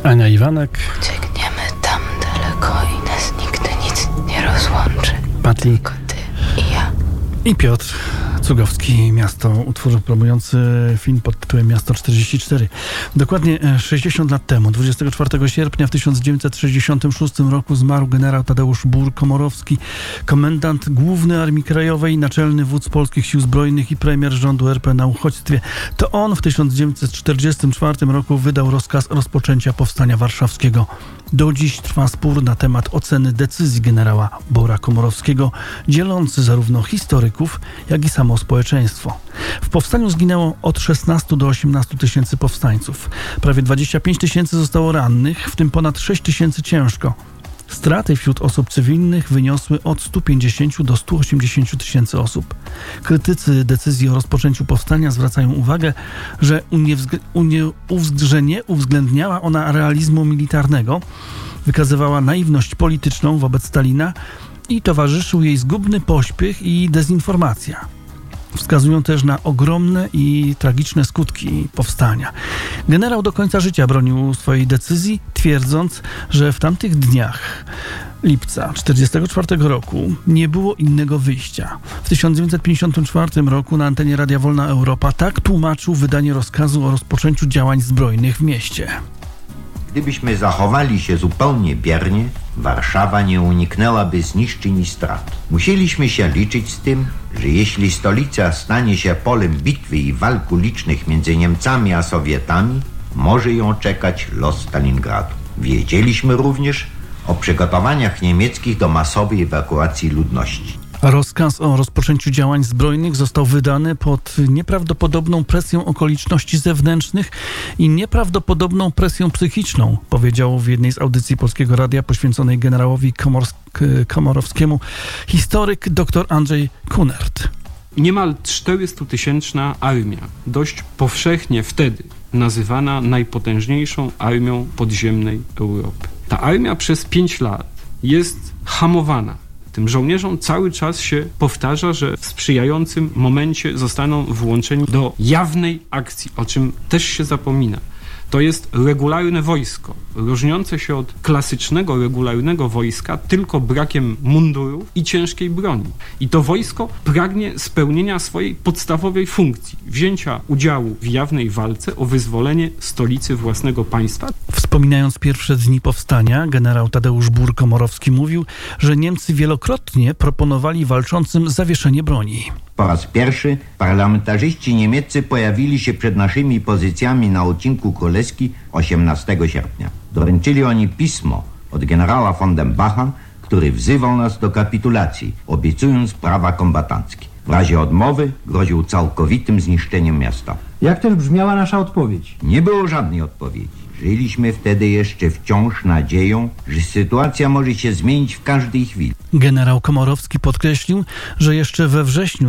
Ania Iwanek. Uciekniemy tam daleko i nas nigdy nic nie rozłączy. Patti. Tylko ty i ja. I Piotr Cugowski, Miasto, utwór promujący film pod tytułem Miasto 44. Dokładnie 60 lat temu, 24 sierpnia w 1966 roku zmarł generał Tadeusz Bur-Komorowski, komendant główny Armii Krajowej, naczelny wódz polskich sił zbrojnych i premier rządu RP na uchodźstwie. To on w 1944 roku wydał rozkaz rozpoczęcia Powstania Warszawskiego. Do dziś trwa spór na temat oceny decyzji generała Bora Komorowskiego, dzielący zarówno historyków, jak i samo społeczeństwo. W powstaniu zginęło od 16 do 18 tysięcy powstańców. Prawie 25 tysięcy zostało rannych, w tym ponad 6 tysięcy ciężko. Straty wśród osób cywilnych wyniosły od 150 do 180 tysięcy osób. Krytycy decyzji o rozpoczęciu powstania zwracają uwagę, że nie uwzględniała ona realizmu militarnego, wykazywała naiwność polityczną wobec Stalina i towarzyszył jej zgubny pośpiech i dezinformacja. Wskazują też na ogromne i tragiczne skutki powstania. Generał do końca życia bronił swojej decyzji, twierdząc, że w tamtych dniach lipca 1944 roku nie było innego wyjścia. W 1954 roku na antenie Radia Wolna Europa tak tłumaczył wydanie rozkazu o rozpoczęciu działań zbrojnych w mieście. Gdybyśmy zachowali się zupełnie biernie, Warszawa nie uniknęłaby zniszczeń i strat. Musieliśmy się liczyć z tym, że jeśli stolica stanie się polem bitwy i walk ulicznych między Niemcami a Sowietami, może ją czekać los Stalingradu. Wiedzieliśmy również o przygotowaniach niemieckich do masowej ewakuacji ludności. Rozkaz o rozpoczęciu działań zbrojnych został wydany pod nieprawdopodobną presją okoliczności zewnętrznych i nieprawdopodobną presją psychiczną, powiedział w jednej z audycji Polskiego Radia poświęconej generałowi Komorowskiemu historyk dr Andrzej Kunert. Niemal 400-tysięczna armia, dość powszechnie wtedy nazywana najpotężniejszą armią podziemnej Europy. Ta armia przez 5 lat jest hamowana. Tym żołnierzom cały czas się powtarza, że w sprzyjającym momencie zostaną włączeni do jawnej akcji, o czym też się zapomina. To jest regularne wojsko, różniące się od klasycznego, regularnego wojska tylko brakiem mundurów i ciężkiej broni. I to wojsko pragnie spełnienia swojej podstawowej funkcji, wzięcia udziału w jawnej walce o wyzwolenie stolicy własnego państwa. Wspominając pierwsze dni powstania, generał Tadeusz Bur-Komorowski mówił, że Niemcy wielokrotnie proponowali walczącym zawieszenie broni. Po raz pierwszy parlamentarzyści niemieccy pojawili się przed naszymi pozycjami na odcinku Królewski 18 sierpnia. Doręczyli oni pismo od generała von den Bacha, który wzywał nas do kapitulacji, obiecując prawa kombatanckie. W razie odmowy groził całkowitym zniszczeniem miasta. Jak też brzmiała nasza odpowiedź? Nie było żadnej odpowiedzi. Żyliśmy wtedy jeszcze wciąż nadzieją, że sytuacja może się zmienić w każdej chwili. Generał Komorowski podkreślił, że jeszcze we wrześniu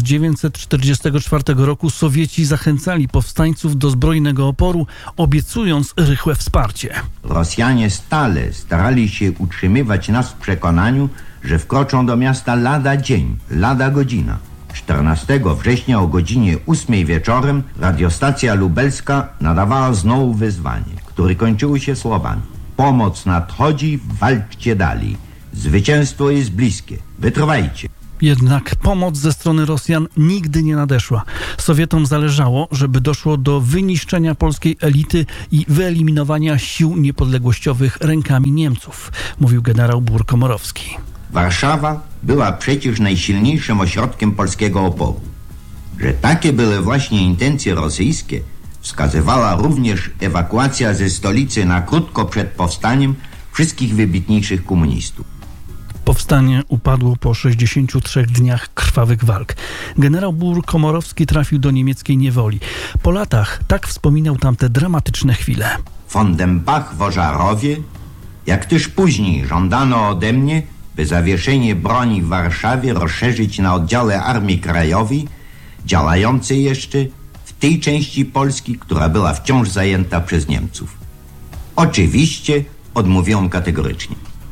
1944 roku Sowieci zachęcali powstańców do zbrojnego oporu, obiecując rychłe wsparcie. Rosjanie stale starali się utrzymywać nas w przekonaniu, że wkroczą do miasta lada dzień, lada godzina. 14 września o godzinie 8 wieczorem radiostacja lubelska nadawała znowu wezwanie, które kończyło się słowami: pomoc nadchodzi, walczcie dalej. Zwycięstwo jest bliskie. Wytrwajcie. Jednak pomoc ze strony Rosjan nigdy nie nadeszła. Sowietom zależało, żeby doszło do wyniszczenia polskiej elity i wyeliminowania sił niepodległościowych rękami Niemców, mówił generał Bur-Komorowski. Warszawa była przecież najsilniejszym ośrodkiem polskiego oporu. Że takie były właśnie intencje rosyjskie, wskazywała również ewakuacja ze stolicy na krótko przed powstaniem wszystkich wybitniejszych komunistów. Powstanie upadło po 63 dniach krwawych walk. Generał Bur-Komorowski trafił do niemieckiej niewoli. Po latach tak wspominał tamte dramatyczne chwile. Von den Bach w Ożarowie, jak też później żądano ode mnie, by zawieszenie broni w Warszawie rozszerzyć na oddziały Armii Krajowej, działające jeszcze w tej części Polski, która była wciąż zajęta przez Niemców. Oczywiście odmówiłem kategorycznie.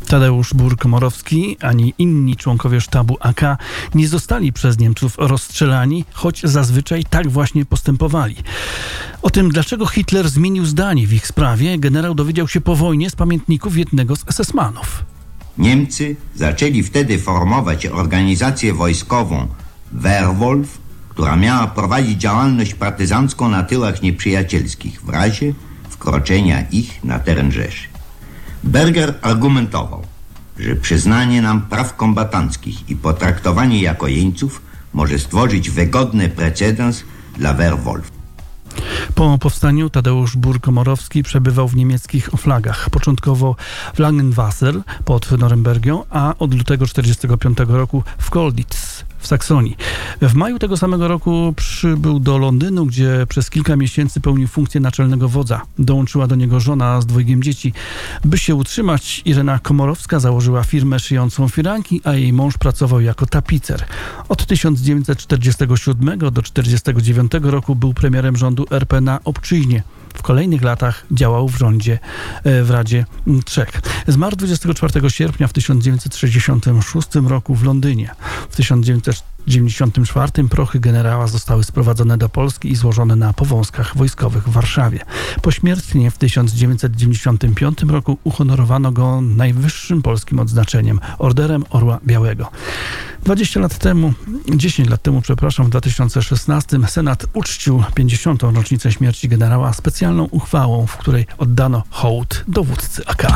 Tadeusz Bór-Komorowski ani inni członkowie sztabu AK nie zostali przez Niemców rozstrzelani, choć zazwyczaj tak właśnie postępowali. O tym, dlaczego Hitler zmienił zdanie w ich sprawie, generał dowiedział się po wojnie z pamiętników jednego z SS-manów. Niemcy zaczęli wtedy formować organizację wojskową Werwolf, która miała prowadzić działalność partyzancką na tyłach nieprzyjacielskich w razie wkroczenia ich na teren Rzeszy. Berger argumentował, że przyznanie nam praw kombatanckich i potraktowanie jako jeńców może stworzyć wygodny precedens dla Werwolf. Po powstaniu Tadeusz Bór-Komorowski przebywał w niemieckich oflagach. Początkowo w Langenwasser pod Norymbergią, a od lutego 1945 roku w Colditz w Saksonii. W maju tego samego roku przybył do Londynu, gdzie przez kilka miesięcy pełnił funkcję naczelnego wodza. Dołączyła do niego żona z 2 dzieci. By się utrzymać, Irena Komorowska założyła firmę szyjącą firanki, a jej mąż pracował jako tapicer. Od 1947 do 1949 roku był premierem rządu RP na obczyźnie. W kolejnych latach działał w Radzie Czech. Zmarł 24 sierpnia w 1966 roku w Londynie. W 1994 prochy generała zostały sprowadzone do Polski i złożone na powązkach wojskowych w Warszawie. Pośmiertnie w 1995 roku uhonorowano go najwyższym polskim odznaczeniem, Orderem Orła Białego. 10 lat temu, w 2016 Senat uczcił 50. rocznicę śmierci generała specjalną uchwałą, w której oddano hołd dowódcy AK.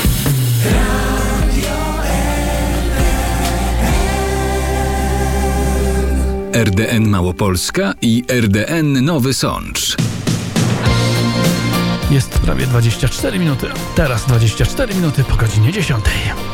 RDN Małopolska i RDN Nowy Sącz. Jest prawie 24 minuty. Teraz 24 minuty po godzinie 10.